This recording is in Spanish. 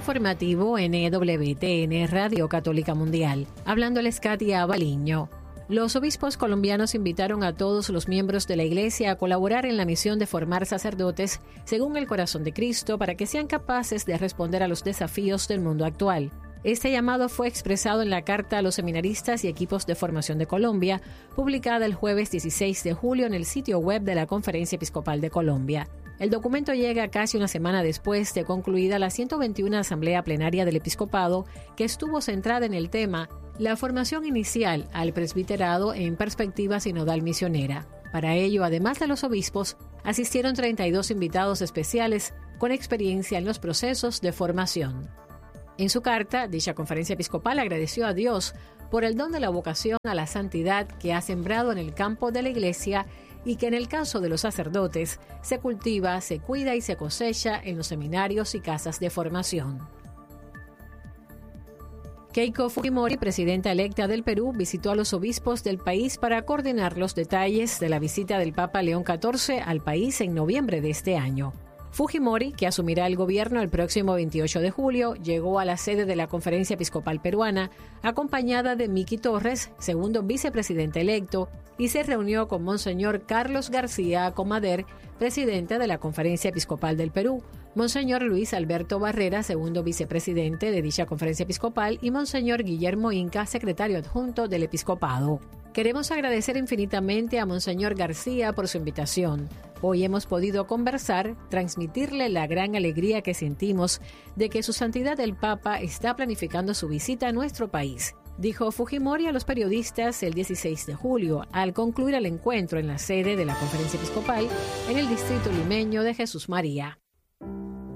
Informativo NWTN Radio Católica Mundial. Hablándoles Katia Baliño. Los obispos colombianos invitaron a todos los miembros de la Iglesia a colaborar en la misión de formar sacerdotes según el corazón de Cristo para que sean capaces de responder a los desafíos del mundo actual. Este llamado fue expresado en la carta a los seminaristas y equipos de formación de Colombia, publicada el jueves 16 de julio en el sitio web de la Conferencia Episcopal de Colombia. El documento llega casi una semana después de concluida la 121 Asamblea Plenaria del Episcopado, que estuvo centrada en el tema la formación inicial al presbiterado en perspectiva sinodal misionera. Para ello, además de los obispos, asistieron 32 invitados especiales con experiencia en los procesos de formación. En su carta, dicha conferencia episcopal agradeció a Dios por el don de la vocación a la santidad que ha sembrado en el campo de la Iglesia y que en el caso de los sacerdotes se cultiva, se cuida y se cosecha en los seminarios y casas de formación. Keiko Fujimori, presidenta electa del Perú, visitó a los obispos del país para coordinar los detalles de la visita del Papa León XIV al país en noviembre de este año. Fujimori, que asumirá el gobierno el próximo 28 de julio, llegó a la sede de la Conferencia Episcopal Peruana, acompañada de Miki Torres, segundo vicepresidente electo, y se reunió con Monseñor Carlos García Comader, presidente de la Conferencia Episcopal del Perú, Monseñor Luis Alberto Barrera, segundo vicepresidente de dicha Conferencia Episcopal, y Monseñor Guillermo Inca, secretario adjunto del Episcopado. Queremos agradecer infinitamente a Monseñor García por su invitación. Hoy hemos podido conversar, transmitirle la gran alegría que sentimos de que Su Santidad el Papa está planificando su visita a nuestro país, dijo Fujimori a los periodistas el 16 de julio, al concluir el encuentro en la sede de la Conferencia Episcopal en el distrito limeño de Jesús María.